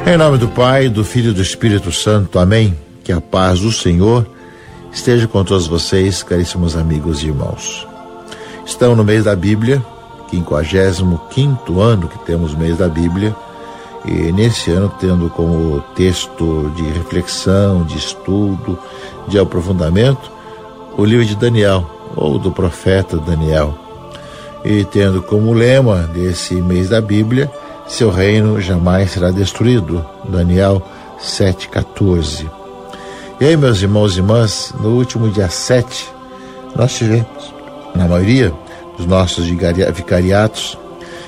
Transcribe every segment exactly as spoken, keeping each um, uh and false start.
Em nome do Pai, do Filho e do Espírito Santo, amém. Que a paz do Senhor esteja com todos vocês, caríssimos amigos e irmãos. Estamos no mês da Bíblia, quinquagésimo quinto ano que temos o mês da Bíblia, e nesse ano tendo como texto de reflexão, de estudo, de aprofundamento, o livro de Daniel, ou do profeta Daniel, e tendo como lema desse mês da Bíblia, seu reino jamais será destruído, Daniel sete, quatorze. E aí, meus irmãos e irmãs, no último dia sete, nós tivemos, na maioria dos nossos vicariatos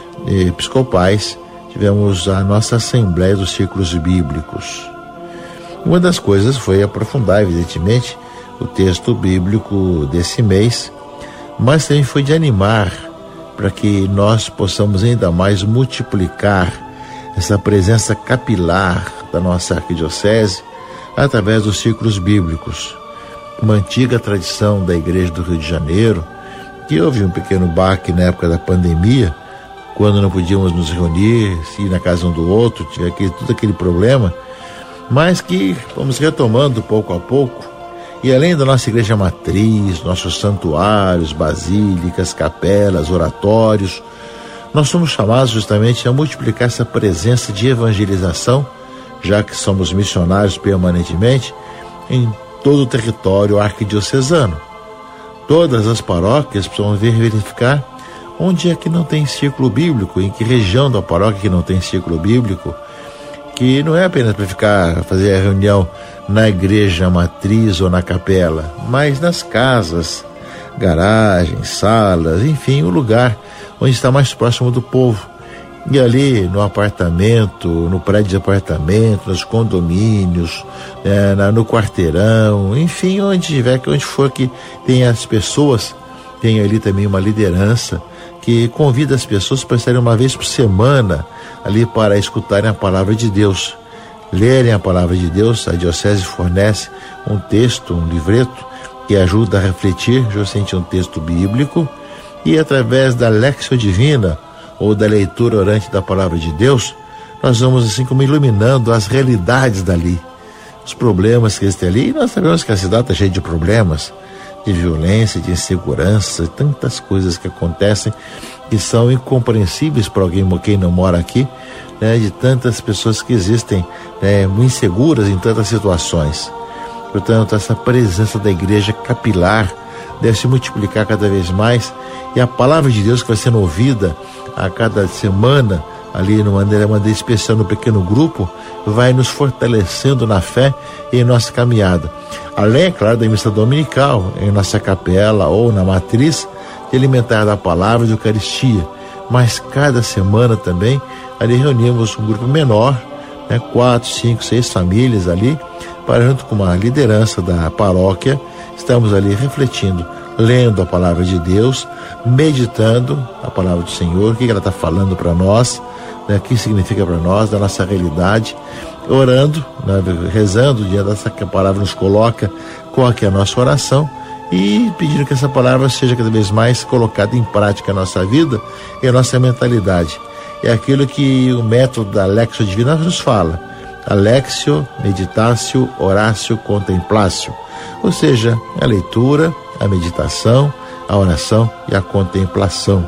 episcopais, tivemos a nossa Assembleia dos Círculos Bíblicos. Uma das coisas foi aprofundar, evidentemente, o texto bíblico desse mês, mas também foi de animar para que nós possamos ainda mais multiplicar essa presença capilar da nossa arquidiocese através dos círculos bíblicos. Uma antiga tradição da Igreja do Rio de Janeiro, que houve um pequeno baque na época da pandemia, quando não podíamos nos reunir, ir na casa um do outro, tinha aquele, tudo aquele problema, mas que vamos retomando pouco a pouco. E além da nossa igreja matriz, nossos santuários, basílicas, capelas, oratórios, nós somos chamados justamente a multiplicar essa presença de evangelização, já que somos missionários permanentemente, em todo o território arquidiocesano. Todas as paróquias precisam verificar onde é que não tem círculo bíblico, em que região da paróquia que não tem círculo bíblico, que não é apenas para ficar, fazer a reunião na igreja matriz ou na capela, mas nas casas, garagens, salas, enfim, o lugar onde está mais próximo do povo. E ali no apartamento, no prédio de apartamento, nos condomínios, é, na, no quarteirão, enfim, onde tiver, onde for que tem as pessoas, tem ali também uma liderança que convida as pessoas para estarem uma vez por semana ali para escutarem a palavra de Deus, lerem a palavra de Deus. A diocese fornece um texto, um livreto que ajuda a refletir justamente um texto bíblico, e através da Lexio Divina ou da leitura orante da palavra de Deus, nós vamos assim como iluminando as realidades dali, os problemas que existem ali. E nós sabemos que a cidade está cheia de problemas, de violência, de insegurança, tantas coisas que acontecem que são incompreensíveis para alguém quem não mora aqui, né, de tantas pessoas que existem, né, muito inseguras em tantas situações. Portanto, essa presença da igreja capilar deve se multiplicar cada vez mais, e a palavra de Deus que vai sendo ouvida a cada semana ali de maneira, maneira especial no pequeno grupo, vai nos fortalecendo na fé e em nossa caminhada. Além, é claro, da missa dominical, em nossa capela ou na matriz, de alimentar da palavra e da Eucaristia. Mas cada semana também, ali reunimos um grupo menor, né, quatro, cinco, seis famílias ali, para junto com uma liderança da paróquia, estamos ali refletindo, lendo a palavra de Deus, meditando a palavra do Senhor, o que ela está falando para nós, né, o que significa para nós, da nossa realidade, orando, né, rezando diante dessa que a palavra nos coloca, qual que é a nossa oração, e pedindo que essa palavra seja cada vez mais colocada em prática na nossa vida e na nossa mentalidade. É aquilo que o método da Lexio Divina nos fala: Alexio, meditatio, oratio, contemplatio. Ou seja, a leitura, a meditação, a oração e a contemplação.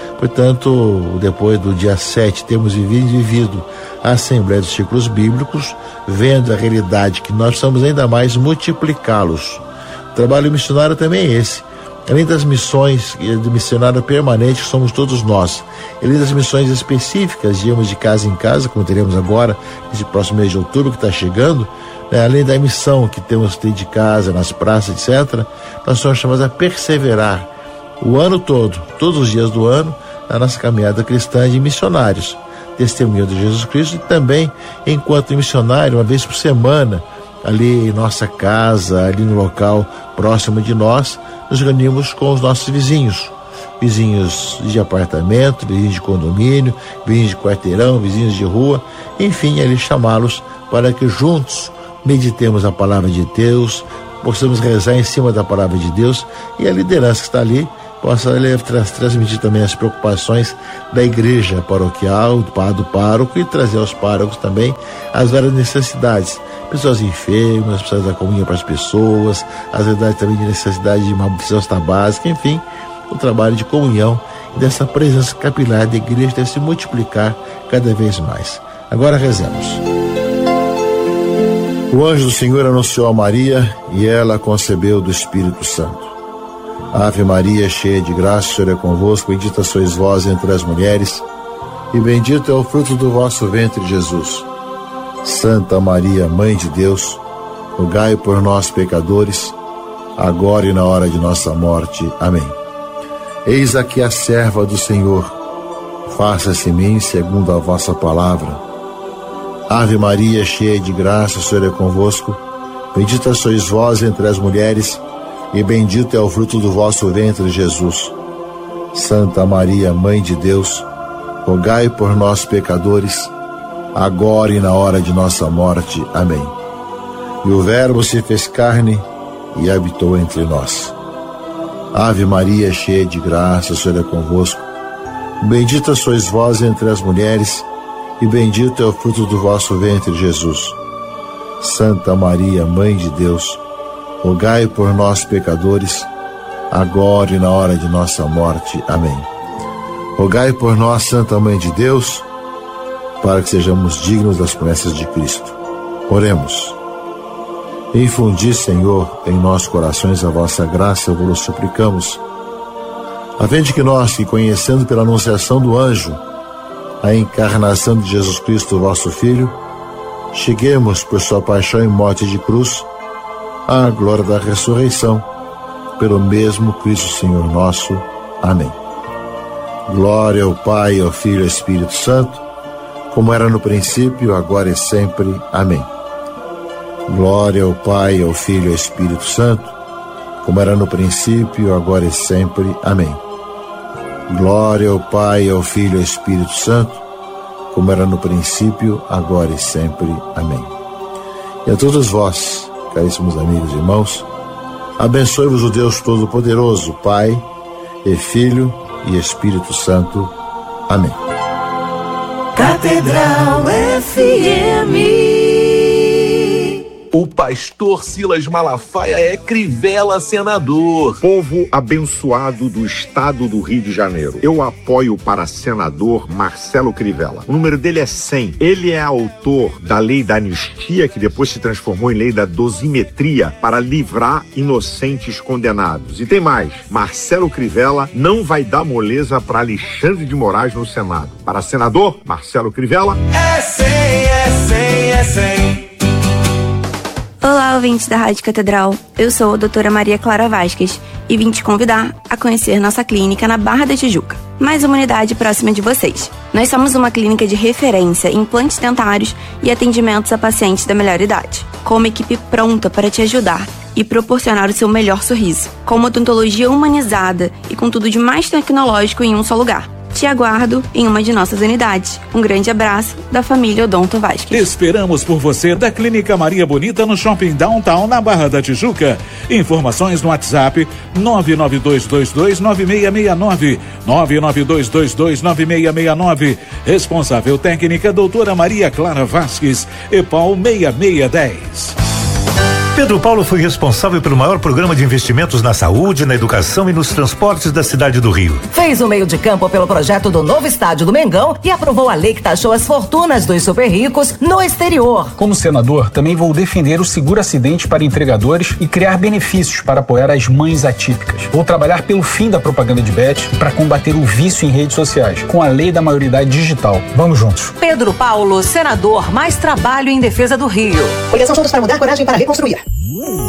Portanto, depois do dia sete, temos vivido a Assembleia dos Círculos Bíblicos, vendo a realidade que nós precisamos ainda mais multiplicá-los. O trabalho missionário também é esse. Além das missões do missionário permanente, que somos todos nós, além das missões específicas, de irmos de casa em casa, como teremos agora, nesse próximo mês de outubro que está chegando, né? Além da missão que temos que ter de casa, nas praças, etcétera, nós somos chamados a perseverar o ano todo, todos os dias do ano, na nossa caminhada cristã de missionários, testemunho de Jesus Cristo, e também, enquanto missionário, uma vez por semana, ali em nossa casa, ali no local próximo de nós, nos reunimos com os nossos vizinhos, vizinhos de apartamento, vizinhos de condomínio, vizinhos de quarteirão, vizinhos de rua, enfim, ali chamá-los para que juntos meditemos a palavra de Deus, possamos rezar em cima da palavra de Deus, e a liderança que está ali possa transmitir também as preocupações da igreja paroquial, do pároco, e trazer aos párocos também as várias necessidades. Pessoas enfermas, pessoas da comunhão para as pessoas, as verdades também de necessidade de uma cesta básica, enfim, o trabalho de comunhão e dessa presença capilar da igreja deve se multiplicar cada vez mais. Agora rezemos. O anjo do Senhor anunciou a Maria e ela concebeu do Espírito Santo. Ave Maria, cheia de graça, o Senhor é convosco, bendita sois vós entre as mulheres, e bendito é o fruto do vosso ventre, Jesus. Santa Maria, Mãe de Deus, rogai por nós, pecadores, agora e na hora de nossa morte. Amém. Eis aqui a serva do Senhor, faça-se em mim segundo a vossa palavra. Ave Maria, cheia de graça, o Senhor é convosco, bendita sois vós entre as mulheres, e bendito é o fruto do vosso ventre, Jesus. Santa Maria, Mãe de Deus, rogai por nós, pecadores, agora e na hora de nossa morte. Amém. E o Verbo se fez carne e habitou entre nós. Ave Maria, cheia de graça, o Senhor é convosco. Bendita sois vós entre as mulheres, e bendito é o fruto do vosso ventre, Jesus. Santa Maria, Mãe de Deus, rogai por nós, pecadores, agora e na hora de nossa morte. Amém. Rogai por nós, Santa Mãe de Deus, para que sejamos dignos das promessas de Cristo. Oremos. Infundi, Senhor, em nossos corações a vossa graça, vos suplicamos, a fim de que nós, que conhecendo pela anunciação do anjo a encarnação de Jesus Cristo, vosso Filho, cheguemos por sua paixão e morte de cruz à glória da ressurreição, pelo mesmo Cristo Senhor nosso. Amém. Glória ao Pai, ao Filho e ao Espírito Santo, como era no princípio, agora e sempre. Amém. Glória ao Pai, ao Filho e ao Espírito Santo, como era no princípio, agora e sempre. Amém. Glória ao Pai, ao Filho e ao Espírito Santo, como era no princípio, agora e sempre. Amém. E a todos vós, caríssimos amigos e irmãos, abençoe-vos o Deus Todo-Poderoso, Pai e Filho e Espírito Santo. Amém. Catedral F M. O pastor Silas Malafaia é Crivella senador. Povo abençoado do estado do Rio de Janeiro. Eu apoio para senador Marcelo Crivella. O número dele é cem. Ele é autor da lei da anistia, que depois se transformou em lei da dosimetria, para livrar inocentes condenados. E tem mais. Marcelo Crivella não vai dar moleza para Alexandre de Moraes no Senado. Para senador Marcelo Crivella. É cem, é cem, é cem. Olá, ouvintes da Rádio Catedral. Eu sou a doutora Maria Clara Vasquez e vim te convidar a conhecer nossa clínica na Barra da Tijuca, mais uma unidade próxima de vocês. Nós somos uma clínica de referência em implantes dentários e atendimentos a pacientes da melhor idade, com uma equipe pronta para te ajudar e proporcionar o seu melhor sorriso, com uma odontologia humanizada e com tudo de mais tecnológico em um só lugar. Te aguardo em uma de nossas unidades. Um grande abraço da família Odonto Vasquez. Esperamos por você da Clínica Maria Bonita no Shopping Downtown, na Barra da Tijuca. Informações no WhatsApp nove nove dois dois dois nove seis seis nove, nove nove dois dois dois nove seis seis nove. Responsável técnica doutora Maria Clara Vasquez, EPAL seis seis um zero. Pedro Paulo foi responsável pelo maior programa de investimentos na saúde, na educação e nos transportes da cidade do Rio. Fez o meio de campo pelo projeto do novo estádio do Mengão e aprovou a lei que taxou as fortunas dos super ricos no exterior. Como senador, também vou defender o seguro acidente para entregadores e criar benefícios para apoiar as mães atípicas. Vou trabalhar pelo fim da propaganda de bet para combater o vício em redes sociais, com a lei da maioridade digital. Vamos juntos. Pedro Paulo, senador, mais trabalho em defesa do Rio. Coligação Juntos para Mudar, coragem para reconstruir.